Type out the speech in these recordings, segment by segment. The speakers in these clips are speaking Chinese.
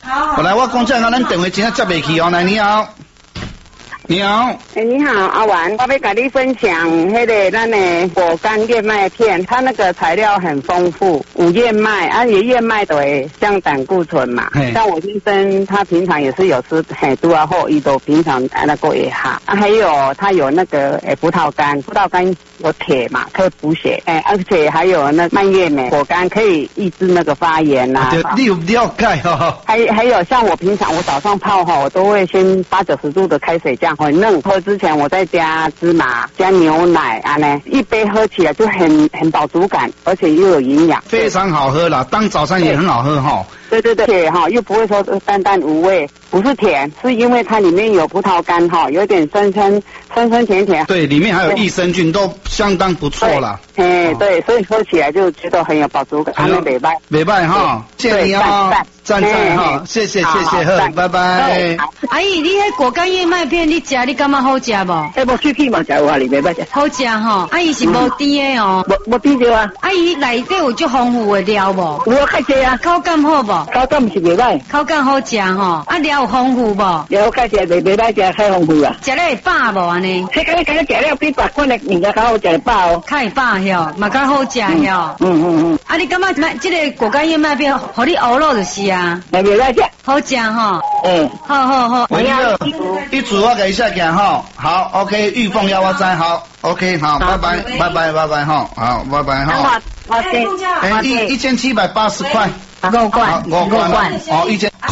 好。来，我讲这个，咱电话真啊接袂去哦。来，你好。你好， 你好，阿丸，我要跟你分享那个咱的果干燕麦片，它那个材料很丰富，有燕麦，也燕麦都会降胆固醇嘛。像我先生他平常也是有吃都啊后伊都平常那个也好，还有他有那个葡萄干，葡萄干有铁嘛，可以补血，而且还有那蔓越莓果干可以抑制那个发炎呐。 你有了解哦。 还有像我平常我早上泡我都会先80-90度的开水这样。很嫩，喝之前我再加芝麻、加牛奶一杯喝起来就很饱足感，而且又有营养， 非常好喝啦。当早餐也很好喝哈。 对，且又不会说淡淡无味，不是甜，是因为它里面有葡萄干有点酸甜甜。 对，里面还有益生菌，都相当不错啦。 对，所以喝起来就觉得很有饱足感，美拜。 美拜哈，谢谢你哦，赞哈，谢谢，好，拜拜。 阿姨，你迄果干燕麦片，你食你感觉好食无？ 无去嘛，食有啊，你袂歹食。 好食吼，阿姨是无甜的哦。 无甜着啊。 阿姨内底有足丰富的料无？ 有啊，较济啊。 口感好无？ 口感是袂歹。 口感好食吼，料有丰富无？ 料较济袂歹食，太丰富啦。 食了会饱无安尼？ 迄个食了比别款的物件较好食会饱哦。较会饱哟，嘛较好食哟。啊，你感觉这个果干燕麦片，互你熬肉就是啊。 袂歹食。 好食吼。好。 一组我给一下讲哈，好 ，OK， 玉凤要我摘好 ，OK， 好，拜拜哈，好，拜拜哈。1780块。 5罐。 哦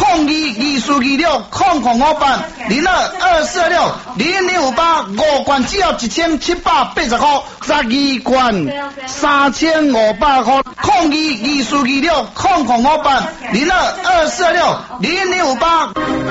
，0224260058，5罐只要1780块，12罐3500块，0224260058，0224260058。